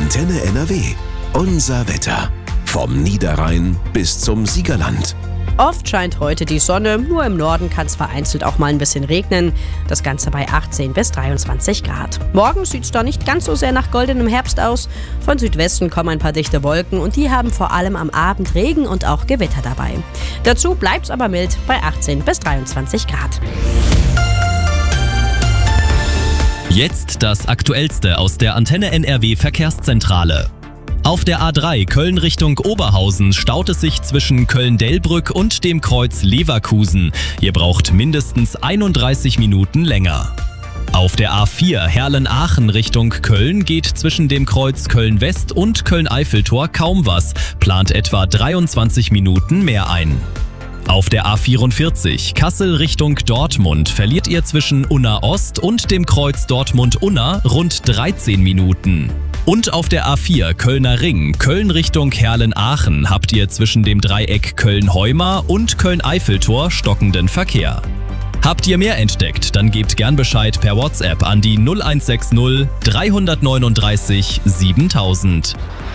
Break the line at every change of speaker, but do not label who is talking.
Antenne NRW. Unser Wetter. Vom Niederrhein bis zum Siegerland.
Oft scheint heute die Sonne, nur im Norden kann es vereinzelt auch mal ein bisschen regnen. Das Ganze bei 18 bis 23 Grad. Morgen sieht es da nicht ganz so sehr nach goldenem Herbst aus. Von Südwesten kommen ein paar dichte Wolken und die haben vor allem am Abend Regen und auch Gewitter dabei. Dazu bleibt es aber mild bei 18 bis 23 Grad.
Jetzt das Aktuellste aus der Antenne NRW Verkehrszentrale. Auf der A3 Köln Richtung Oberhausen staut es sich zwischen Köln-Delbrück und dem Kreuz Leverkusen. Ihr braucht mindestens 31 Minuten länger. Auf der A4 Herlen-Aachen Richtung Köln geht zwischen dem Kreuz Köln-West und Köln-Eiffeltor kaum was, plant etwa 23 Minuten mehr ein. Auf der A44 Kassel Richtung Dortmund verliert ihr zwischen Unna Ost und dem Kreuz Dortmund-Unna rund 13 Minuten. Und auf der A4 Kölner Ring, Köln Richtung Herlen-Aachen, habt ihr zwischen dem Dreieck Köln-Heumar und Köln-Eiffeltor stockenden Verkehr. Habt ihr mehr entdeckt, dann gebt gern Bescheid per WhatsApp an die 0160 339 7000.